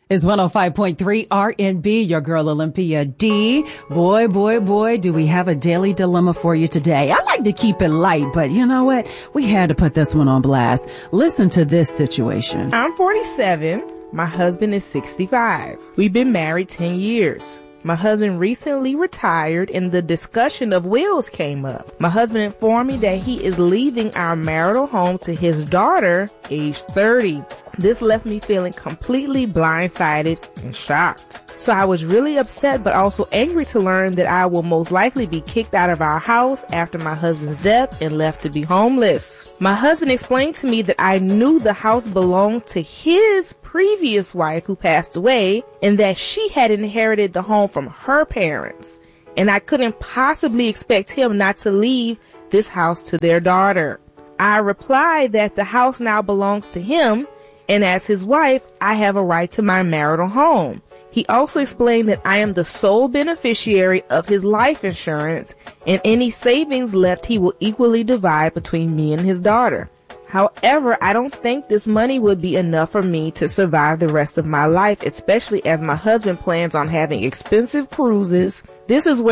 It's 105.3 R&B, your girl Olympia D. Boy, do we have a daily dilemma for you today. I like to keep it light, but you know what? We had to put this one on blast. Listen to this situation. I'm 47. My husband is 65. We've been married 10 years. My husband recently retired and the discussion of wills came up. My husband informed me that he is leaving our marital home to his daughter, age 30. This left me feeling completely blindsided and shocked. So I was really upset but also angry to learn that I will most likely be kicked out of our house after my husband's death and left to be homeless. My husband explained to me that I knew the house belonged to his previous wife who passed away and that she had inherited the home from her parents. And I couldn't possibly expect him not to leave this house to their daughter. I replied that the house now belongs to him, and as his wife, I have a right to my marital home. He also explained that I am the sole beneficiary of his life insurance, and any savings left he will equally divide between me and his daughter. However, I don't think this money would be enough for me to survive the rest of my life, especially as my husband plans on having expensive cruises. This is where